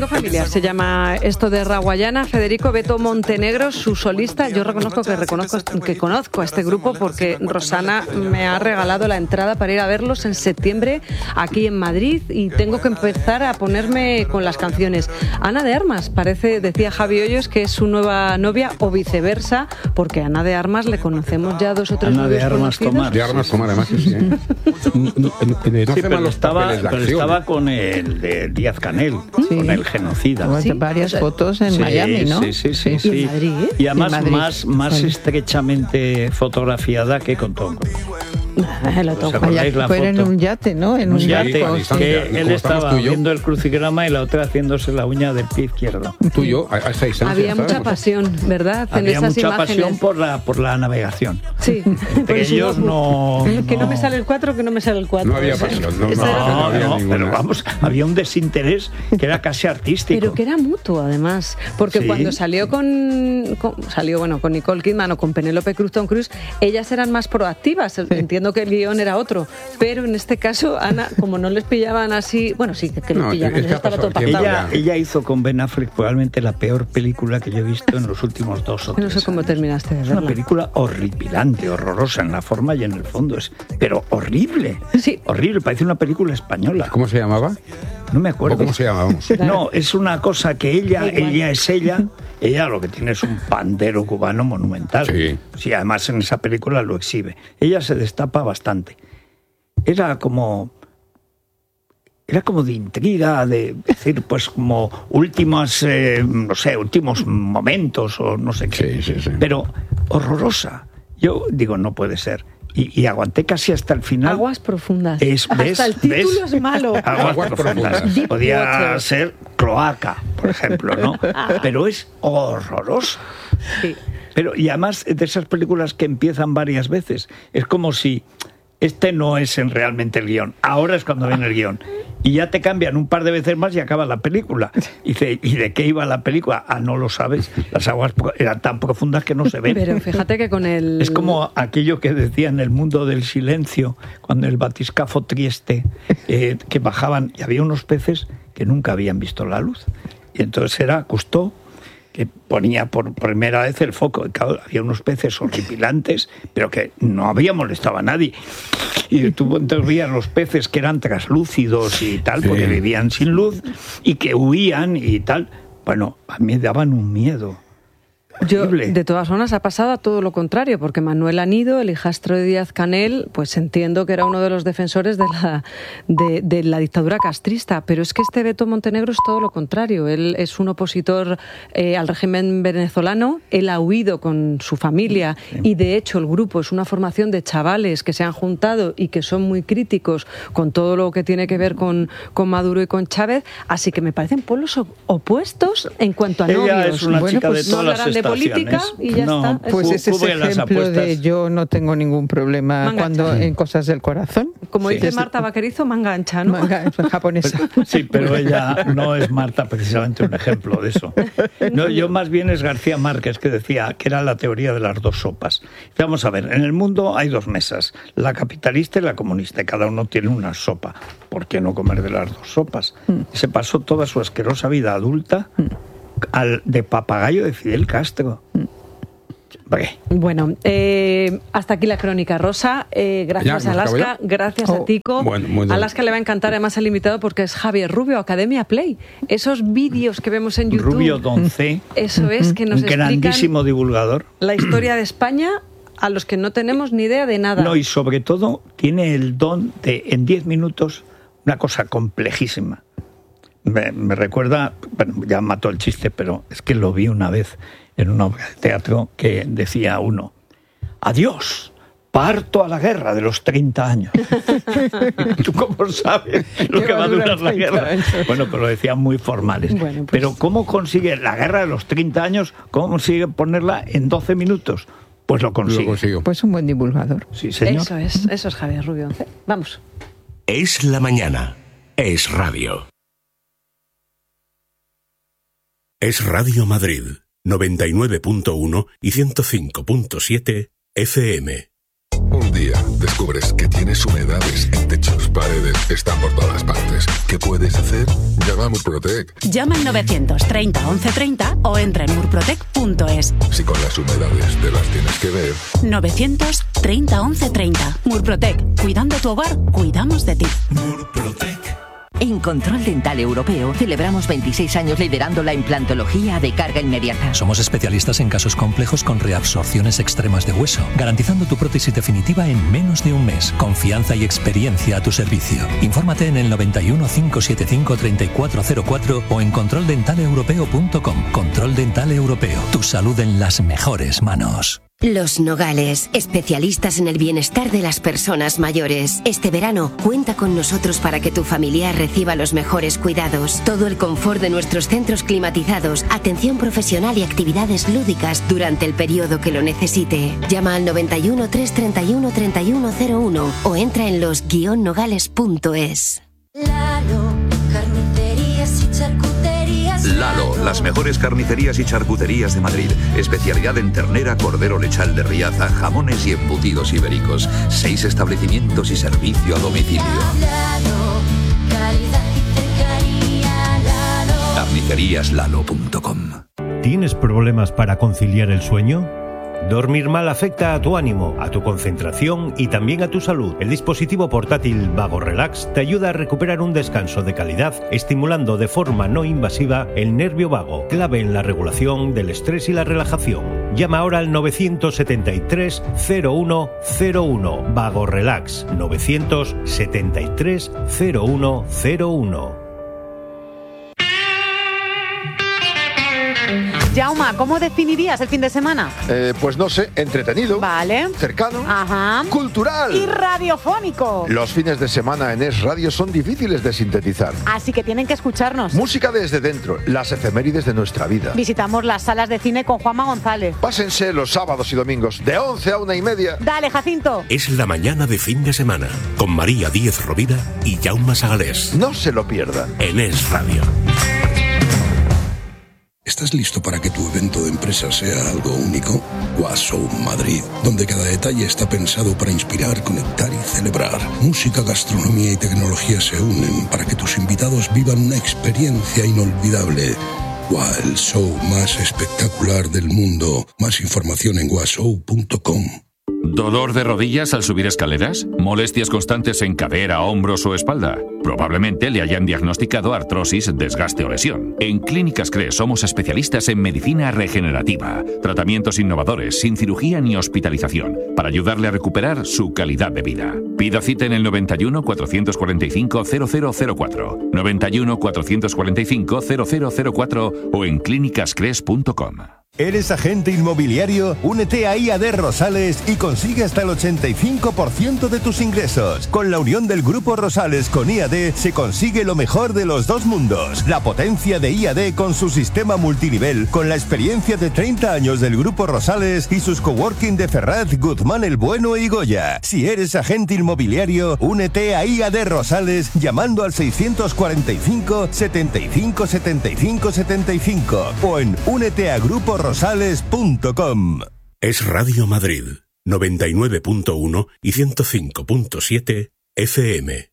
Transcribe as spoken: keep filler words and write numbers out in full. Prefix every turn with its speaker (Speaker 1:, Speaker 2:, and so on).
Speaker 1: Domingo Familiar se llama esto de Raguayana. Federico Beto Montenegro, su solista. Yo reconozco que reconozco que conozco a este grupo porque Rosana me ha regalado la entrada para ir a verlos en septiembre aquí en Madrid y tengo que empezar a ponerme con las canciones. Ana de Armas, parece, decía Javi Hoyos, que es su nueva novia o viceversa, porque a Ana de Armas le conocemos ya dos o tres
Speaker 2: Ana de Armas Tomar.
Speaker 3: De Armas Tomar, además, sí. ¿eh?
Speaker 2: No, no, no, sí, pero estaba, pero estaba con el de Díaz Canel, sí. Con el genocida.
Speaker 4: Sí. Varias fotos en
Speaker 2: sí,
Speaker 4: Miami, ¿no?
Speaker 2: Sí, sí, sí. sí.
Speaker 1: ¿Y en Madrid?
Speaker 2: Y además
Speaker 4: Madrid.
Speaker 2: más, más sí. estrechamente fotografiada que con Tom Cruise.
Speaker 1: La
Speaker 2: ¿Os acordáis la
Speaker 4: Fue
Speaker 2: foto?
Speaker 4: en un yate, ¿no? En
Speaker 2: un
Speaker 4: un
Speaker 2: yate,
Speaker 4: barco,
Speaker 2: que
Speaker 4: sí.
Speaker 2: él estaba viendo el crucigrama y la otra haciéndose la uña del pie izquierdo.
Speaker 3: Tú y yo, a, a esa distancia.
Speaker 1: Había mucha pasión, ¿verdad? En
Speaker 2: Había
Speaker 1: esas
Speaker 2: mucha
Speaker 1: imágenes.
Speaker 2: pasión por la, por la navegación.
Speaker 1: Sí.
Speaker 2: Entre ellos no...
Speaker 1: Que no.
Speaker 2: no
Speaker 1: me sale el cuatro, que no me sale el cuatro.
Speaker 3: No había pasión, no, no,
Speaker 2: No,
Speaker 3: no, no había
Speaker 2: no,
Speaker 3: ninguna.
Speaker 2: pero vamos, había un desinterés que era casi artístico.
Speaker 1: Pero que era mutuo, además, porque
Speaker 2: ¿Sí?
Speaker 1: cuando salió con, con salió bueno con Nicole Kidman o con Penélope Cruz, Tom Cruise, ellas eran más proactivas. Sí. Entiendo que el guión era otro, pero en este caso Ana, como no les pillaban así, bueno, sí que les
Speaker 3: No,
Speaker 1: pillaban,
Speaker 3: es que
Speaker 1: estaba todo
Speaker 3: pasado el
Speaker 1: pactado.
Speaker 2: Ella, ella hizo con Ben Affleck probablemente la peor película que yo he visto en los últimos dos o tres
Speaker 1: No sé cómo
Speaker 2: años.
Speaker 1: terminaste de
Speaker 2: Es
Speaker 1: verla.
Speaker 2: una película horripilante, horrorosa en la forma y en el fondo, es, pero horrible.
Speaker 1: Sí.
Speaker 2: Horrible, parece una película española.
Speaker 3: ¿Cómo se llamaba?
Speaker 2: No me acuerdo.
Speaker 3: ¿O cómo se llama? Vamos.
Speaker 2: No, es una cosa que ella, ella es ella, ella lo que tiene es un pandero cubano monumental.
Speaker 3: Sí.
Speaker 2: Sí, además en esa película lo exhibe. Ella se destapa bastante. Era como... Era como de intriga, de decir, pues como últimos, eh, no sé, últimos momentos o no sé qué.
Speaker 3: Sí, sí, sí.
Speaker 2: Pero horrorosa. Yo digo, no puede ser. Y, y aguanté casi hasta el final.
Speaker 1: Aguas profundas.
Speaker 2: Es, ¿ves?
Speaker 1: Hasta el título
Speaker 2: ¿ves?
Speaker 1: es malo.
Speaker 2: Aguas,
Speaker 3: Aguas
Speaker 2: profundas.
Speaker 3: profundas.
Speaker 2: Podía
Speaker 1: Water.
Speaker 2: ser cloaca, por ejemplo, ¿no? Pero es horroroso.
Speaker 1: Sí.
Speaker 2: Pero, y además de esas películas que empiezan varias veces, es como si este no es en realmente el guión, ahora es cuando viene el guión. Y ya te cambian un par de veces más y acaba la película. Y dice, ¿y de qué iba la película? Ah, no lo sabes. Las aguas eran tan profundas que no se ven.
Speaker 1: Pero fíjate que con el...
Speaker 2: Es como aquello que decía en el mundo del silencio, cuando el batiscafo Trieste, eh, que bajaban y había unos peces que nunca habían visto la luz. Y entonces era Cousteau que ponía por primera vez el foco. Claro, había unos peces horripilantes, pero que no había molestado a nadie. Y tú entonces veías los peces que eran traslúcidos y tal,
Speaker 3: sí.
Speaker 2: porque vivían sin luz y que huían y tal. Bueno, a mí me daban un miedo.
Speaker 1: Yo,
Speaker 2: horrible.
Speaker 1: de todas formas, ha pasado a todo lo contrario, porque Manuel Anido, el hijastro de Díaz Canel, pues entiendo que era uno de los defensores de la, de, de la dictadura castrista, pero es que este Beto Montenegro es todo lo contrario. Él es un opositor eh, al régimen venezolano, él ha huido con su familia sí. y de hecho el grupo es una formación de chavales que se han juntado y que son muy críticos con todo lo que tiene que ver con, con Maduro y con Chávez, así que me parecen polos opuestos en cuanto a
Speaker 2: Ella
Speaker 1: novios.
Speaker 2: es una
Speaker 1: bueno,
Speaker 2: chica
Speaker 1: pues
Speaker 2: de todas
Speaker 1: no
Speaker 2: las
Speaker 1: hablarán de política y ya
Speaker 2: no,
Speaker 1: está.
Speaker 4: Pues
Speaker 2: Hu-
Speaker 4: ese es
Speaker 2: hubo en las
Speaker 4: ejemplo de
Speaker 2: apuestas.
Speaker 4: yo no tengo ningún problema
Speaker 1: Manga
Speaker 4: cuando
Speaker 1: ancha.
Speaker 4: en cosas del corazón.
Speaker 1: Como
Speaker 2: Sí.
Speaker 1: dice Marta Vaquerizo, manga ancha, ¿no?
Speaker 4: Manga japonesa.
Speaker 2: Sí, pero ella no es Marta precisamente un ejemplo de eso. No, yo más bien es García Márquez que decía que era la teoría de las dos sopas. Vamos a ver, en el mundo hay dos mesas, la capitalista y la comunista, y cada uno tiene una sopa. ¿Por qué no comer de las dos sopas? Y se pasó toda su asquerosa vida adulta al de papagayo de Fidel Castro. ¿Qué?
Speaker 1: Bueno, eh, hasta aquí la crónica rosa. Eh, gracias
Speaker 3: Ya,
Speaker 1: a
Speaker 3: ¿nos acabo
Speaker 1: Alaska,
Speaker 3: ya?
Speaker 1: gracias
Speaker 4: Oh,
Speaker 1: a Tico.
Speaker 3: bueno, muy bien.
Speaker 1: A Alaska le va a encantar además el invitado porque es Javier Rubio, Academia Play. Esos vídeos que vemos en YouTube.
Speaker 2: Rubio Doncé,
Speaker 1: Eso es, que nos
Speaker 2: un
Speaker 1: explican
Speaker 2: grandísimo divulgador.
Speaker 1: la historia de España a los que no tenemos ni idea de nada.
Speaker 2: No, y sobre todo tiene el don de, en diez minutos, una cosa complejísima. Me, me recuerda, bueno, ya mató el chiste, pero es que lo vi una vez en una obra de teatro que decía uno, adiós, parto a la guerra de los treinta años. ¿Tú cómo sabes lo que va a durar la guerra? Bueno, pero lo decían muy formales.
Speaker 1: Bueno, pues...
Speaker 2: Pero ¿cómo consigue la guerra de los treinta años, cómo consigue ponerla en doce minutos? Pues lo consigue.
Speaker 3: Lo consigo.
Speaker 4: Pues un buen divulgador.
Speaker 2: Sí, señor.
Speaker 1: Eso es, eso es Javier Rubio. Vamos.
Speaker 5: Es la mañana. Es radio. Es Radio Madrid, noventa y nueve punto uno y ciento cinco punto siete F M.
Speaker 6: Un día descubres que tienes humedades en techos, paredes, están por todas partes. ¿Qué puedes hacer? Llama a Murprotec.
Speaker 7: Llama al novecientos treinta once treinta o entra en murprotec punto es.
Speaker 6: Si con las humedades te las tienes que ver.
Speaker 7: novecientos treinta once treinta. Murprotec. Cuidando tu hogar, cuidamos de ti.
Speaker 8: Murprotec. En Control Dental Europeo celebramos veintiséis años liderando la implantología de carga inmediata.
Speaker 9: Somos especialistas en casos complejos con reabsorciones extremas de hueso, garantizando tu prótesis definitiva en menos de un mes. Confianza y experiencia a tu servicio. Infórmate en el noventa y uno, cinco setenta y cinco, treinta y cuatro cero cuatro o en control dental europeo punto com. Control Dental Europeo. Tu salud en las mejores manos.
Speaker 10: Los Nogales, especialistas en el bienestar de las personas mayores. Este verano, cuenta con nosotros para que tu familiar reciba los mejores cuidados. Todo el confort de nuestros centros climatizados, atención profesional y actividades lúdicas durante el periodo que lo necesite. Llama al noventa y uno, trescientos treinta y uno, treinta y uno cero uno o entra en los guion nogales punto es.
Speaker 11: Lalo, carnicerías y charcuterías.
Speaker 12: Lalo, las mejores carnicerías y charcuterías de Madrid. Especialidad en ternera, cordero lechal de Riaza, jamones y embutidos ibéricos. Seis establecimientos y servicio a domicilio.
Speaker 11: Lalo, calidad y cercanía. Lalo.
Speaker 12: carnicerías lalo punto com.
Speaker 13: ¿Tienes problemas para conciliar el sueño? Dormir mal afecta a tu ánimo, a tu concentración y también a tu salud. El dispositivo portátil Vago Relax te ayuda a recuperar un descanso de calidad, estimulando de forma no invasiva el nervio vago, clave en la regulación del estrés y la relajación. Llama ahora al novecientos setenta y tres, cero uno cero uno. Vago Relax, novecientos setenta y tres, cero uno cero uno.
Speaker 14: Jauma, ¿cómo definirías el fin de semana?
Speaker 15: Eh, pues no sé, entretenido.
Speaker 14: Vale.
Speaker 15: Cercano.
Speaker 14: Ajá.
Speaker 15: Cultural.
Speaker 14: Y radiofónico.
Speaker 15: Los fines de semana en Es Radio son difíciles de sintetizar.
Speaker 14: Así que tienen que escucharnos.
Speaker 15: Música desde dentro, las efemérides de nuestra vida.
Speaker 14: Visitamos las salas de cine con Juanma González.
Speaker 15: Pásense los sábados y domingos de once a una y media.
Speaker 14: Dale, Jacinto.
Speaker 5: Es la mañana de fin de semana con María Díez Rovira y Jaume Sagalés.
Speaker 15: No se lo pierdan.
Speaker 5: En Es Radio.
Speaker 16: ¿Estás listo para que tu evento de empresa sea algo único? Washow Madrid, donde cada detalle está pensado para inspirar, conectar y celebrar. Música, gastronomía y tecnología se unen para que tus invitados vivan una experiencia inolvidable. ¡Wow! El show más espectacular del mundo. Más información en washow punto com.
Speaker 17: ¿Dolor de rodillas al subir escaleras? ¿Molestias constantes en cadera, hombros o espalda? Probablemente le hayan diagnosticado artrosis, desgaste o lesión. En Clínicas CRE somos especialistas en medicina regenerativa, tratamientos innovadores, sin cirugía ni hospitalización, para ayudarle a recuperar su calidad de vida. Pida cita en el noventa y uno, cuatrocientos cuarenta y cinco, cero cero cero cuatro, noventa y uno, cuatrocientos cuarenta y cinco, cero cero cero cuatro o en clínicas cres punto com.
Speaker 18: ¿Eres agente inmobiliario? Únete a I A D Rosales y consigue hasta el ochenta y cinco por ciento de tus ingresos. Con la unión del Grupo Rosales con I A D se consigue lo mejor de los dos mundos. La potencia de I A D con su sistema multinivel, con la experiencia de treinta años del Grupo Rosales y sus coworking de Ferraz, Guzmán el Bueno y Goya. Si eres agente inmobiliario, únete a I A D Rosales llamando al seiscientos cuarenta y cinco, setenta y cinco, setenta y cinco, setenta y cinco o en únete a grupo rosales punto com.
Speaker 5: Es Radio Madrid, noventa y nueve punto uno y ciento cinco punto siete F M.